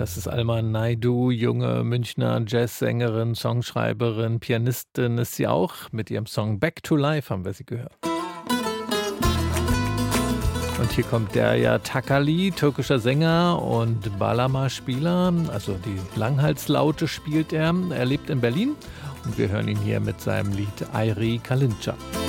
Das ist Alma Naidoo, junge Münchner Jazzsängerin, Songschreiberin, Pianistin ist sie auch. Mit ihrem Song Back to Life haben wir sie gehört. Und hier kommt Derya Takali, türkischer Sänger und Bağlama-Spieler, also die Langhalslaute spielt er. Er lebt in Berlin und wir hören ihn hier mit seinem Lied Ayrı Kalınca.